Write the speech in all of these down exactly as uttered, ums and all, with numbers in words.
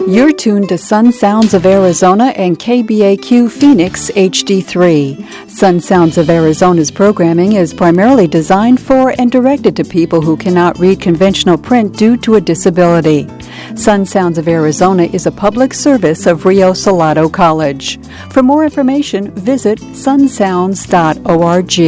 You're tuned to Sun Sounds of Arizona and K B A Q Phoenix H D three. Sun Sounds of Arizona's programming is primarily designed for and directed to people who cannot read conventional print due to a disability. Sun Sounds of Arizona is a public service of Rio Salado College. For more information, visit sun sounds dot org.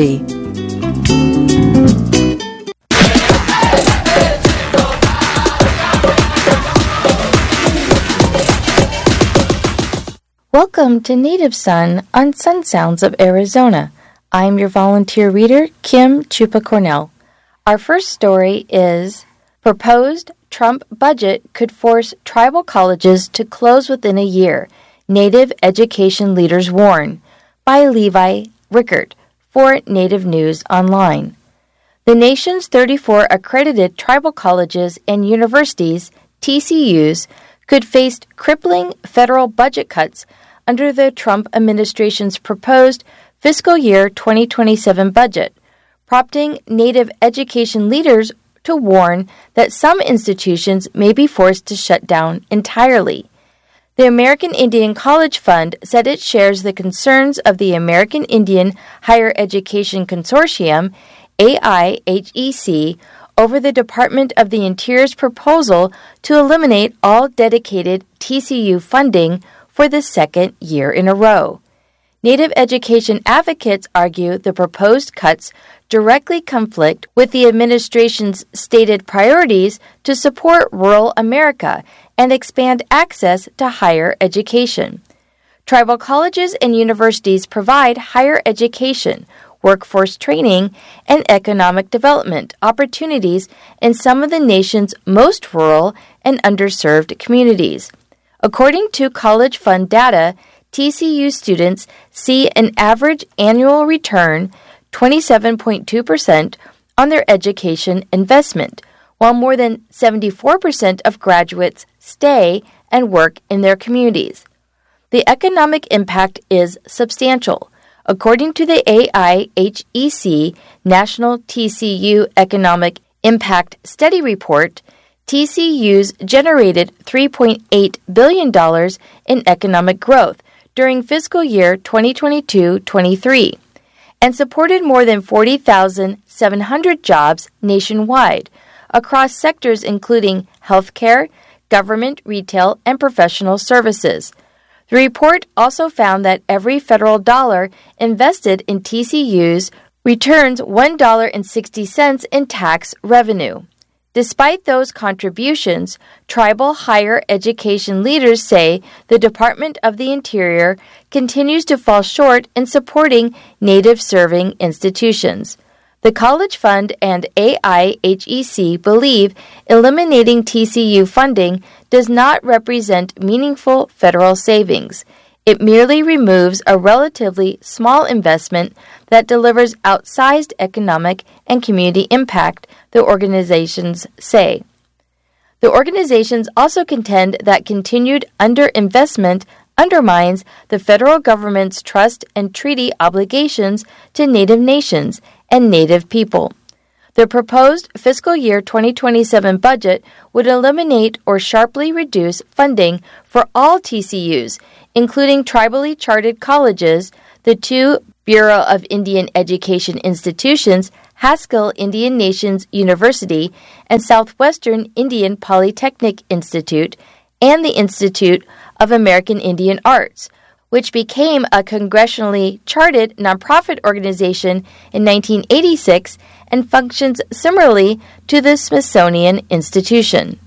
Welcome to Native Sun on Sun Sounds of Arizona. I'm your volunteer reader, Kim Chupa Cornell. Our first story is Proposed Trump Budget Could Force Tribal Colleges to Close Within a Year, Native Education Leaders Warn, by Levi Rickert for Native News Online. The nation's thirty-four accredited tribal colleges and universities, T C Us, could face crippling federal budget cuts under the Trump administration's proposed fiscal year twenty twenty-seven budget, prompting Native education leaders to warn that some institutions may be forced to shut down entirely. The American Indian College Fund said it shares the concerns of the American Indian Higher Education Consortium, A I H E C, over the Department of the Interior's proposal to eliminate all dedicated T C U funding for the second year in a row. Native education advocates argue the proposed cuts directly conflict with the administration's stated priorities to support rural America and expand access to higher education. Tribal colleges and universities provide higher education, workforce training, and economic development opportunities in some of the nation's most rural and underserved communities. According to College Fund data, T C U students see an average annual return twenty-seven point two percent on their education investment, while more than seventy-four percent of graduates stay and work in their communities. The economic impact is substantial. According to the A I H E C National T C U Economic Impact Study Report, T C Us generated three point eight billion dollars in economic growth during fiscal year twenty twenty-two twenty-three and supported more than forty thousand seven hundred jobs nationwide across sectors including healthcare, government, retail, and professional services. The report also found that every federal dollar invested in T C Us returns one dollar and sixty cents in tax revenue. Despite those contributions, tribal higher education leaders say the Department of the Interior continues to fall short in supporting Native-serving institutions. The College Fund and A I H E C believe eliminating T C U funding does not represent meaningful federal savings. It merely removes a relatively small investment that delivers outsized economic and community impact, the organizations say. The organizations also contend that continued underinvestment undermines the federal government's trust and treaty obligations to Native nations and Native people. The proposed fiscal year twenty twenty-seven budget would eliminate or sharply reduce funding for all T C Us, including tribally chartered colleges, the two Bureau of Indian Education institutions, Haskell Indian Nations University and Southwestern Indian Polytechnic Institute, and the Institute of American Indian Arts, which became a congressionally chartered nonprofit organization in nineteen eighty-six and functions similarly to the Smithsonian Institution.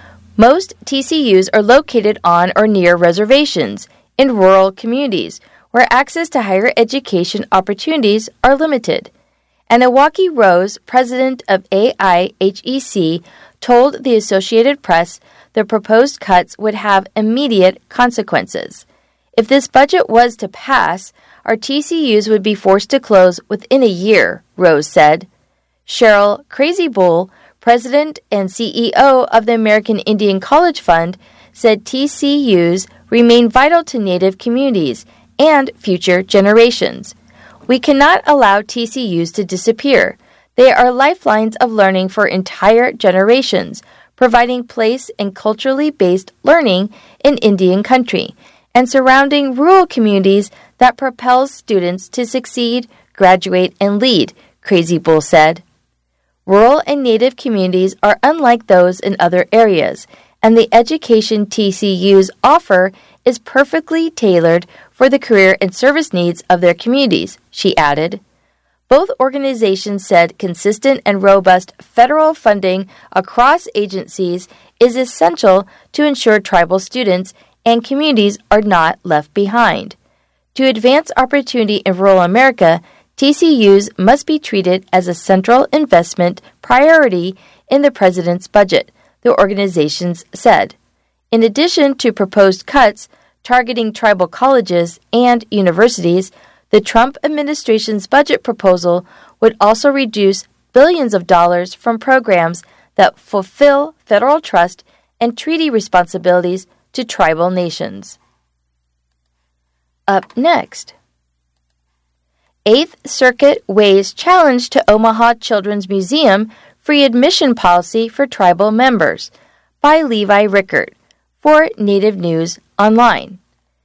Most T C Us are located on or near reservations in rural communities where access to higher education opportunities are limited. Anawaki Rose, president of A I H E C, told the Associated Press the proposed cuts would have immediate consequences. If this budget was to pass, our T C Us would be forced to close within a year, Rose said. Cheryl Crazy Bull, president and C E O of the American Indian College Fund, said T C Us remain vital to Native communities and future generations. We cannot allow T C Us to disappear. They are lifelines of learning for entire generations, providing place and culturally based learning in Indian country, and surrounding rural communities that propels students to succeed, graduate, and lead, Crazy Bull said. Rural and Native communities are unlike those in other areas, and the education T C Us offer is perfectly tailored for the career and service needs of their communities, she added. Both organizations said consistent and robust federal funding across agencies is essential to ensure tribal students and communities are not left behind. To advance opportunity in rural America, T C Us must be treated as a central investment priority in the president's budget, the organizations said. In addition to proposed cuts targeting tribal colleges and universities, the Trump administration's budget proposal would also reduce billions of dollars from programs that fulfill federal trust and treaty responsibilities to tribal nations. Up next, Eighth Circuit weighs challenge to Omaha Children's Museum free admission policy for tribal members by Levi Rickert for Native News Online.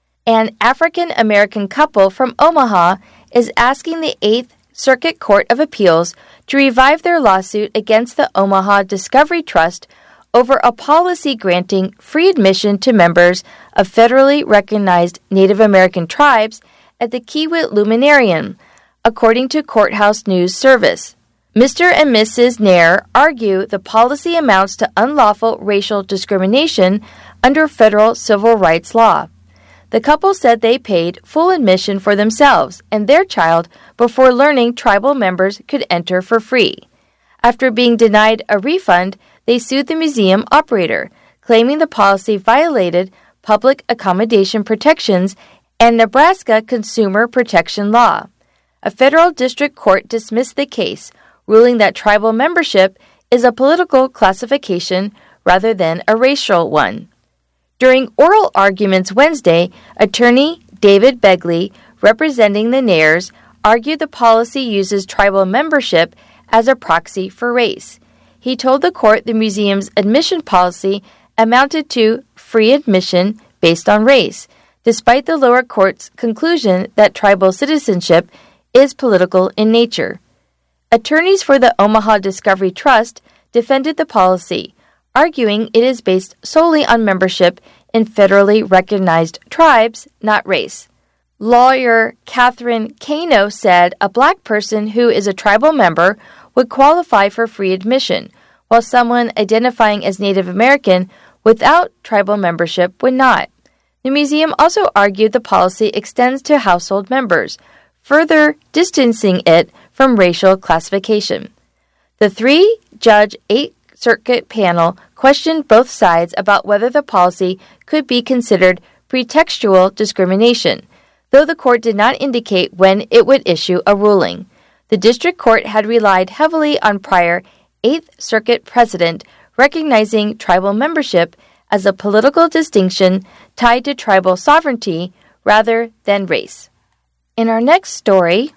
An African-American couple from Omaha is asking the Eighth Circuit Court of Appeals to revive their lawsuit against the Omaha Discovery Trust over a policy granting free admission to members of federally recognized Native American tribes at the Kiewit Luminarium, according to Courthouse News Service. Mister and Missus Nair argue the policy amounts to unlawful racial discrimination under federal civil rights law. The couple said they paid full admission for themselves and their child before learning tribal members could enter for free. After being denied a refund, they sued the museum operator, claiming the policy violated public accommodation protections and Nebraska consumer protection law. A federal district court dismissed the case, ruling that tribal membership is a political classification rather than a racial one. During oral arguments Wednesday, attorney David Begley, representing the Nairs, argued the policy uses tribal membership as a proxy for race. He told the court the museum's admission policy amounted to free admission based on race, despite the lower court's conclusion that tribal citizenship is political in nature. Attorneys for the Omaha Discovery Trust defended the policy, arguing it is based solely on membership in federally recognized tribes, not race. Lawyer Catherine Kano said a black person who is a tribal member would qualify for free admission, while someone identifying as Native American without tribal membership would not. The museum also argued the policy extends to household members, further distancing it from racial classification. The three-judge Eighth Circuit panel questioned both sides about whether the policy could be considered pretextual discrimination, though the court did not indicate when it would issue a ruling. The district court had relied heavily on prior Eighth Circuit precedent recognizing tribal membership as a political distinction tied to tribal sovereignty rather than race. In our next story,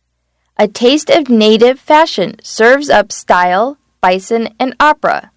a taste of Native fashion serves up style, bison, and opera.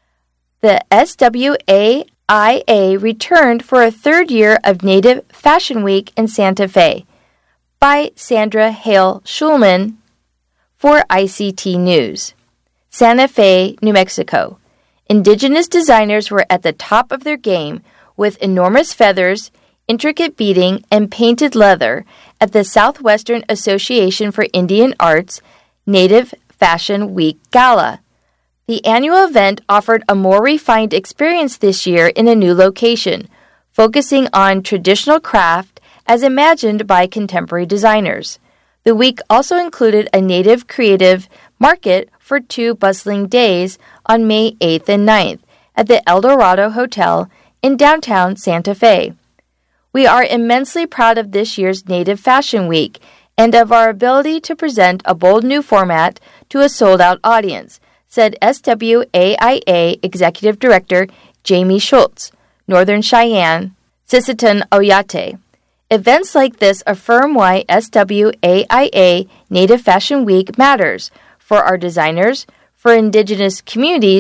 The S W A I A returned for a third year of Native Fashion Week in Santa Fe by Sandra Hale Schulman for I C T News. Santa Fe, New Mexico. Indigenous designers were at the top of their game with enormous feathers, intricate beading, and painted leather at the Southwestern Association for Indian Arts Native Fashion Week Gala. The annual event offered a more refined experience this year in a new location, focusing on traditional craft as imagined by contemporary designers. The week also included a Native creative market for two bustling days on May eighth and ninth at the El Dorado Hotel in downtown Santa Fe. We are immensely proud of this year's Native Fashion Week and of our ability to present a bold new format to a sold-out audience, said S W A I A Executive Director Jamie Schultz, Northern Cheyenne, Sisseton Oyate. Events like this affirm why S W A I A Native Fashion Week matters for our designers, for Indigenous communities,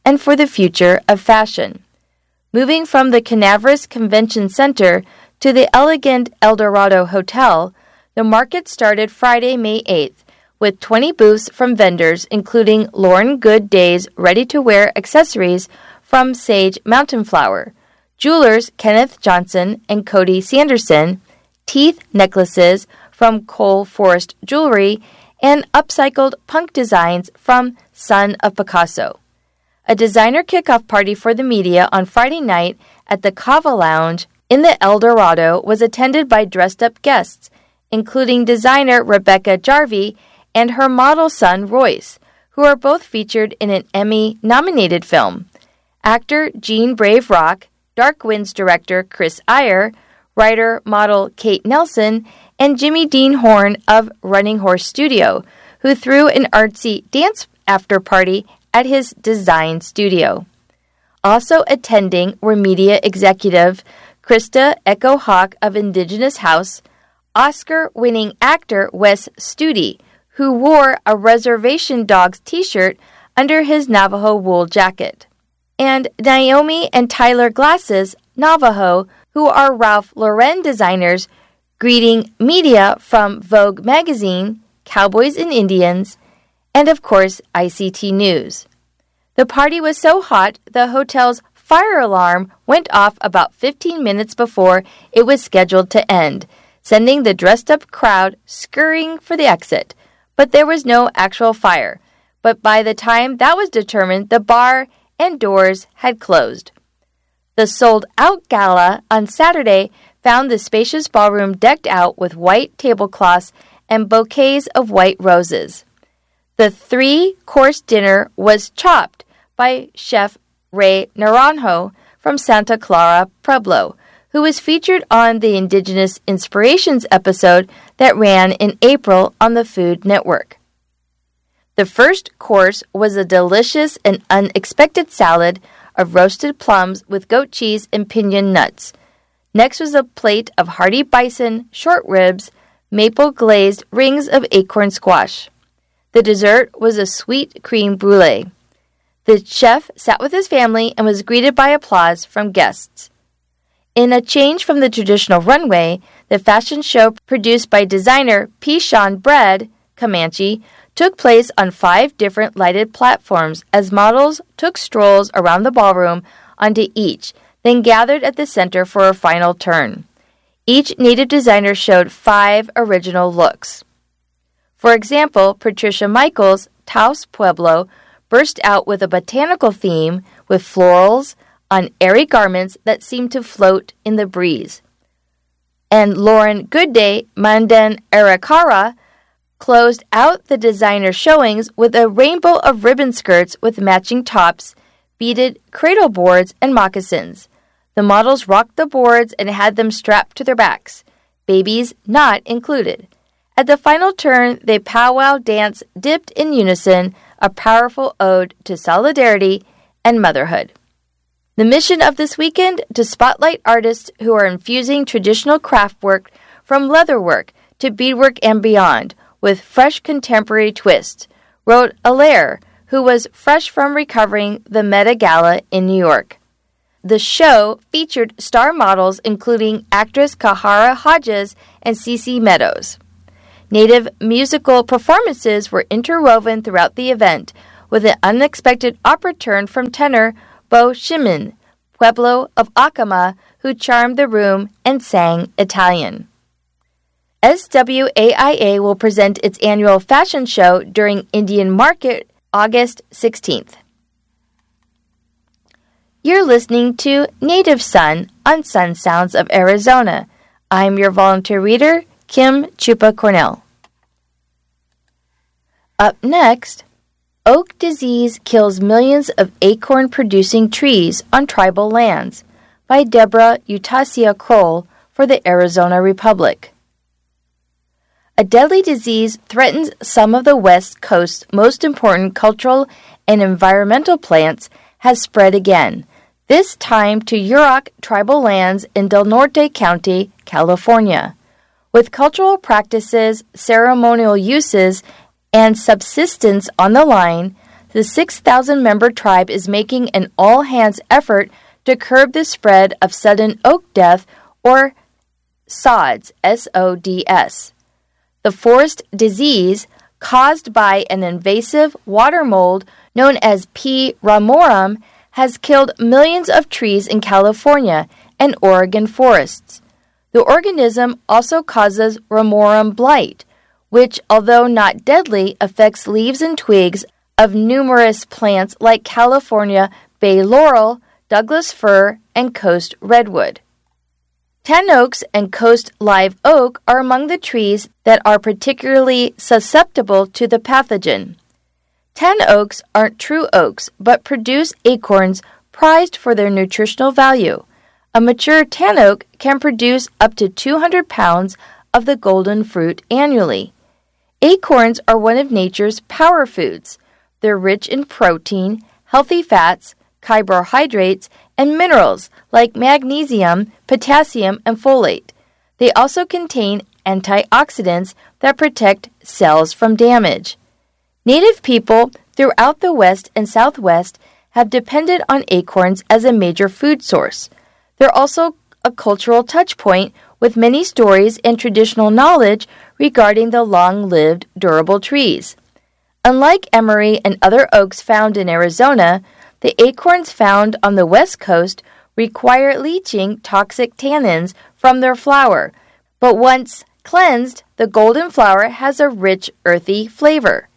and for the future of fashion. Moving from the Canaveral Convention Center to the elegant El Dorado Hotel, the market started Friday, May eighth, with twenty booths from vendors including Lauren Good Day's ready-to-wear accessories from Sage Mountain Flower, jewelers Kenneth Johnson and Cody Sanderson, teeth necklaces from Cole Forest Jewelry, and upcycled punk designs from Son of Picasso. A designer kickoff party for the media on Friday night at the Cava Lounge in the El Dorado was attended by dressed-up guests, including designer Rebecca Jarvie and her model son Royce, who are both featured in an Emmy-nominated film. Actor Gene Brave Rock, Dark Winds director Chris Iyer, writer-model Kate Nelson, and Jimmy Dean Horn of Running Horse Studio, who threw an artsy dance after-party at his design studio. Also attending were media executive Krista Echo Hawk of Indigenous House, Oscar-winning actor Wes Studi, who wore a Reservation Dogs t-shirt under his Navajo wool jacket, and Naomi and Tyler Glasses, Navajo, who are Ralph Lauren designers, greeting media from Vogue magazine, Cowboys and Indians, and of course I C T News. The party was so hot, the hotel's fire alarm went off about fifteen minutes before it was scheduled to end, sending the dressed-up crowd scurrying for the exit. But there was no actual fire. But by the time that was determined, the bar and doors had closed. The sold-out gala on Saturday found the spacious ballroom decked out with white tablecloths and bouquets of white roses. The three-course dinner was chopped by Chef Ray Naranjo from Santa Clara Pueblo, who was featured on the Indigenous Inspirations episode that ran in April on the Food Network. The first course was a delicious and unexpected salad of roasted plums with goat cheese and piñon nuts. Next was a plate of hearty bison, short ribs, maple-glazed rings of acorn squash. The dessert was a sweet cream brulee. The chef sat with his family and was greeted by applause from guests. In a change from the traditional runway, the fashion show produced by designer Pishon Bread, Comanche, took place on five different lighted platforms as models took strolls around the ballroom onto each, then gathered at the center for a final turn. Each native designer showed five original looks. For example, Patricia Michaels, Taos Pueblo, burst out with a botanical theme with florals on airy garments that seemed to float in the breeze. And Lauren Goodday, Mandan Arikara, closed out the designer showings with a rainbow of ribbon skirts with matching tops, beaded cradle boards, and moccasins. The models rocked the boards and had them strapped to their backs, babies not included. At the final turn, they powwow dance dipped in unison, a powerful ode to solidarity and motherhood. The mission of this weekend, to spotlight artists who are infusing traditional craft work from leatherwork to beadwork and beyond with fresh contemporary twists, wrote Alaire, who was fresh from recovering the Met Gala in New York. The show featured star models including actress Kahara Hodges and Cece Meadows. Native musical performances were interwoven throughout the event, with an unexpected opera turn from tenor Bo Shimin, Pueblo of Acoma, who charmed the room and sang Italian. S W A I A will present its annual fashion show during Indian Market August sixteenth. You're listening to Native Son on Sun Sounds of Arizona. I'm your volunteer reader, Kim Chupa Cornell. Up next, oak disease kills millions of acorn-producing trees on tribal lands by Deborah Utasia Kroll for the Arizona Republic. A deadly disease threatens some of the West Coast's most important cultural and environmental plants has spread again, this time to Yurok tribal lands in Del Norte County, California. With cultural practices, ceremonial uses, and subsistence on the line, the six thousand member tribe is making an all-hands effort to curb the spread of sudden oak death, or S O D S, S O D S. The forest disease caused by an invasive water mold known as P. ramorum has killed millions of trees in California and Oregon forests. The organism also causes ramorum blight, which, although not deadly, affects leaves and twigs of numerous plants like California bay laurel, Douglas fir, and coast redwood. Tan oaks and coast live oak are among the trees that are particularly susceptible to the pathogen. Tan oaks aren't true oaks, but produce acorns prized for their nutritional value. A mature tan oak can produce up to two hundred pounds of the golden fruit annually. Acorns are one of nature's power foods. They're rich in protein, healthy fats, carbohydrates, and minerals like magnesium, potassium, and folate. They also contain antioxidants that protect cells from damage. Native people throughout the West and Southwest have depended on acorns as a major food source. They're also a cultural touchpoint with many stories and traditional knowledge regarding the long-lived, durable trees. Unlike emery and other oaks found in Arizona, the acorns found on the West Coast require leaching toxic tannins from their flower, but once cleansed, the golden flower has a rich, earthy flavor.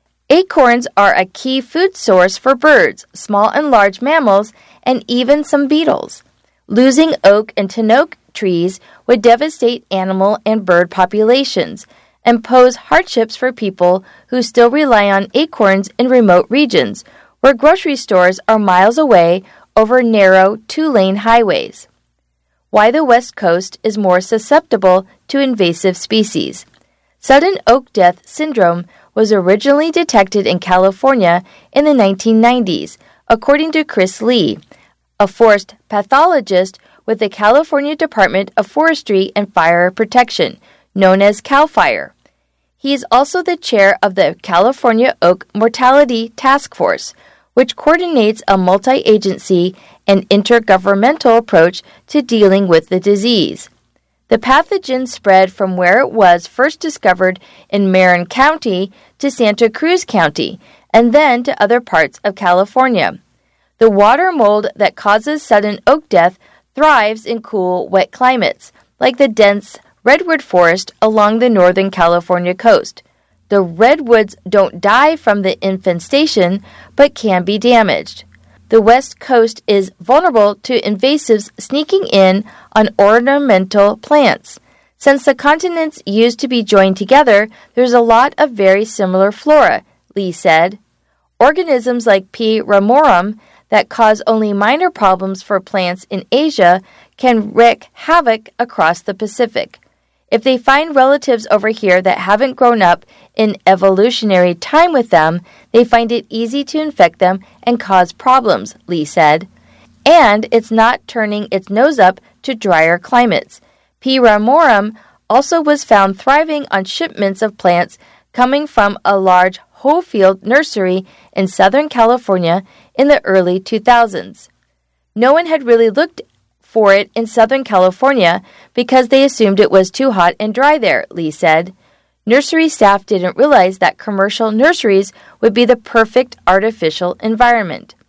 Acorns are a key food source for birds, small and large mammals, and even some beetles. Losing oak and tan oak trees would devastate animal and bird populations and pose hardships for people who still rely on acorns in remote regions, where grocery stores are miles away over narrow two-lane highways. Why the West Coast is more susceptible to invasive species. Sudden oak death syndrome was originally detected in California in the nineteen nineties, according to Chris Lee, a forest pathologist with the California Department of Forestry and Fire Protection, known as CAL FIRE. He is also the chair of the California Oak Mortality Task Force, which coordinates a multi-agency and intergovernmental approach to dealing with the disease. The pathogen spread from where it was first discovered in Marin County to Santa Cruz County, and then to other parts of California. The water mold that causes sudden oak death thrives in cool, wet climates, like the dense redwood forest along the northern California coast. The redwoods don't die from the infestation, but can be damaged. The West Coast is vulnerable to invasives sneaking in on ornamental plants. Since the continents used to be joined together, there's a lot of very similar flora, Lee said. Organisms like P. ramorum that cause only minor problems for plants in Asia can wreak havoc across the Pacific. If they find relatives over here that haven't grown up in evolutionary time with them, they find it easy to infect them and cause problems, Lee said. And it's not turning its nose up to drier climates. P. ramorum also was found thriving on shipments of plants coming from a large whole field nursery in Southern California in the early two thousands. No one had really looked for it in Southern California because they assumed it was too hot and dry there, Lee said. Nursery staff didn't realize that commercial nurseries would be the perfect artificial environment.